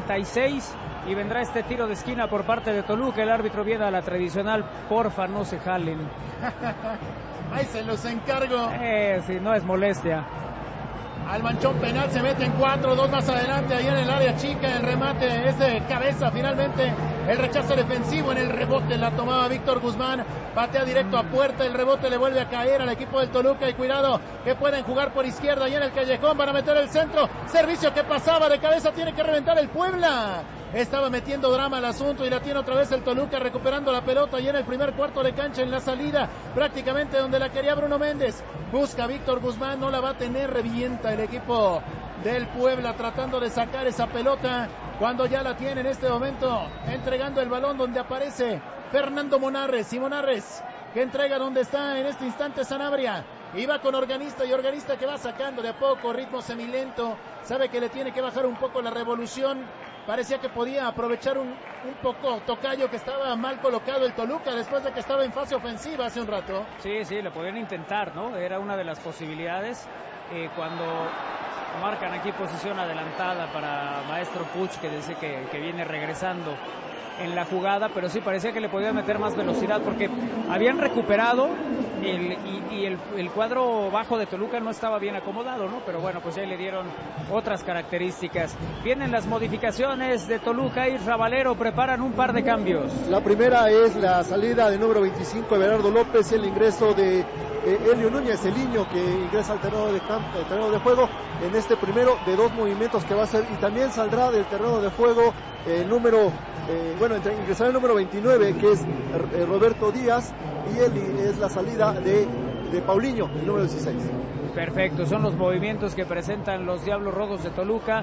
36 y vendrá este tiro de esquina por parte de Toluca. El árbitro viene a la tradicional, porfa, no se jalen. Ahí se los encargo. Si no es molestia. Al manchón penal se meten 4, 2 más adelante, ahí en el área chica, el remate es de cabeza finalmente, el rechazo defensivo en el rebote, la tomaba Víctor Guzmán, patea directo a puerta, el rebote le vuelve a caer al equipo del Toluca y cuidado que pueden jugar por izquierda, ahí en el callejón van a meter el centro, servicio que pasaba de cabeza, tiene que reventar el Puebla. Estaba metiendo drama al asunto y la tiene otra vez el Toluca recuperando la pelota y en el primer cuarto de cancha en la salida, prácticamente donde la quería Bruno Méndez. Busca Víctor Guzmán, no la va a tener, revienta el equipo del Puebla tratando de sacar esa pelota cuando ya la tiene en este momento, entregando el balón donde aparece Fernando Monarres y Monarres que entrega donde está en este instante Sanabria. Y va con Organista y Organista que va sacando de a poco, ritmo semilento, sabe que le tiene que bajar un poco la revolución. Parecía que podía aprovechar un poco Tocayo que estaba mal colocado el Toluca después de que estaba en fase ofensiva hace un rato. Sí, lo podían intentar, ¿no? Era una de las posibilidades cuando marcan aquí posición adelantada para Maestro Puig, que dice que viene regresando en la jugada, pero sí parecía que le podía meter más velocidad porque habían recuperado y el cuadro bajo de Toluca no estaba bien acomodado, ¿no? Pero bueno, pues ya le dieron otras características. Vienen las modificaciones de Toluca y Valero preparan un par de cambios. La primera es la salida del número 25 Everardo López, el ingreso de Elio Núñez, el niño que ingresa al terreno de campo, al terreno de juego en este primero de 2 movimientos que va a hacer, y también saldrá del terreno de juego el número ingresará el número 29 que es Roberto Díaz, y él es la salida de Paulinho, el número 16. Perfecto, son los movimientos que presentan los Diablos Rojos de Toluca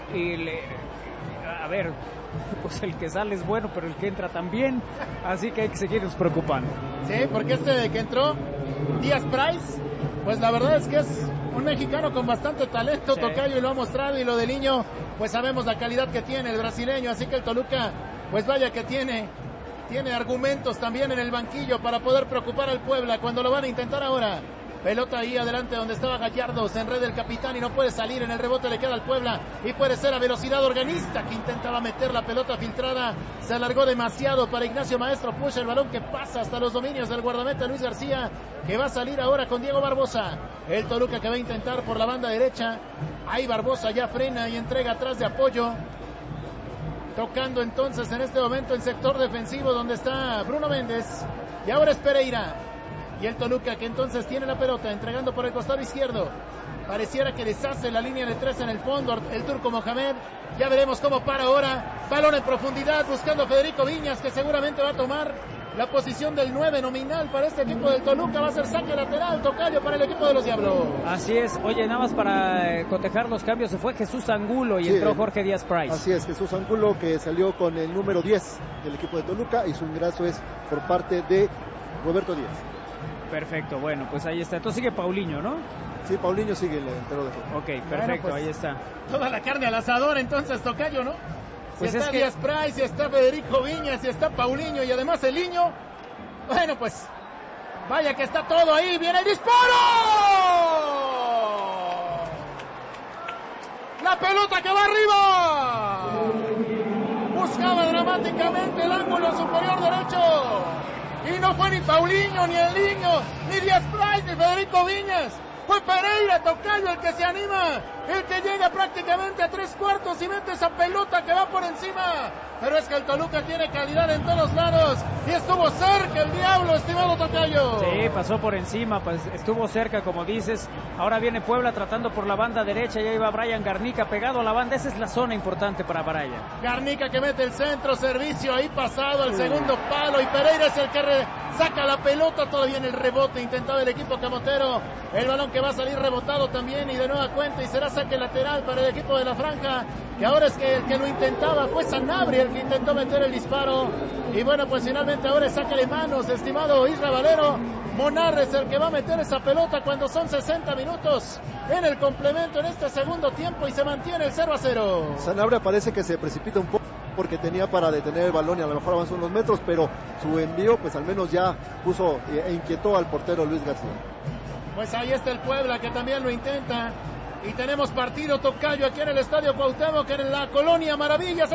a ver, pues el que sale es bueno, pero el que entra también, así que hay que seguirnos preocupando. Sí, porque este que entró, Díaz Price, pues la verdad es que es un mexicano con bastante talento, sí. Tocayo, y lo ha mostrado, y lo del niño, pues sabemos la calidad que tiene el brasileño, así que el Toluca, pues vaya que tiene argumentos también en el banquillo para poder preocupar al Puebla cuando lo van a intentar ahora. Pelota ahí adelante donde estaba Gallardo, se enreda el capitán y no puede salir, en el rebote le queda al Puebla y puede ser a velocidad Organista que intentaba meter la pelota filtrada, se alargó demasiado para Ignacio Maestro Puig, el balón que pasa hasta los dominios del guardameta Luis García, que va a salir ahora con Diego Barbosa. El Toluca que va a intentar por la banda derecha, ahí Barbosa ya frena y entrega atrás de apoyo, tocando entonces en este momento el sector defensivo donde está Bruno Méndez y ahora es Pereira. Y el Toluca que entonces tiene la pelota entregando por el costado izquierdo, pareciera que deshace la línea de 3 en el fondo el turco Mohamed, ya veremos cómo para ahora, balón en profundidad buscando a Federico Viñas, que seguramente va a tomar la posición del 9 nominal para este equipo del Toluca, va a ser saque lateral, Tocayo, para el equipo de los Diablos. Así es, oye, nada más para cotejar los cambios, se fue Jesús Angulo y entró Jorge Díaz Price. Así es, Jesús Angulo que salió con el número 10 del equipo de Toluca y su ingreso es por parte de Roberto Díaz. Perfecto, bueno, pues ahí está. Entonces sigue Paulinho, ¿no? Sí, Paulinho sigue el entero de juego. Ok, perfecto, bueno, pues, ahí está. Toda la carne al asador, entonces, Tocayo, ¿no? Pues si está Díaz Price, si está Federico Viñas, si está Paulinho y además el niño. Bueno, pues, vaya que está todo ahí. ¡Viene el disparo! ¡La pelota que va arriba! Buscaba dramáticamente el ángulo superior derecho. Y no fue ni Paulinho, ni el niño, ni Díaz Price, ni Federico Viñas. Fue Pereira, Tocayo, el que se anima, el que llega prácticamente a 3/4 y mete esa pelota que va por encima. Pero es que el Toluca tiene calidad en todos lados y estuvo cerca el Diablo, estimado Tocayo. Sí, pasó por encima, pues estuvo cerca, como dices. Ahora viene Puebla tratando por la banda derecha, ya iba Brian Garnica pegado a la banda. Esa es la zona importante para Brian. Garnica que mete el centro, servicio ahí pasado al segundo palo y Pereira es el que saca la pelota todavía en el rebote. Intentaba el equipo camotero, el balón que va a salir rebotado también y de nueva cuenta y será saque lateral para el equipo de la Franja, que ahora es que el que lo intentaba fue Sanabria el que intentó meter el disparo y bueno, pues finalmente ahora es saque de manos, estimado Isra Valero. Monarres el que va a meter esa pelota cuando son 60 minutos en el complemento en este segundo tiempo y se mantiene el 0-0. Sanabria parece que se precipita un poco porque tenía para detener el balón y a lo mejor avanzó unos metros, pero su envío pues al menos ya puso e inquietó al portero Luis García. Pues ahí está el Puebla que también lo intenta y tenemos partido, Tocayo, aquí en el Estadio Cuauhtémoc, en la Colonia Maravillas.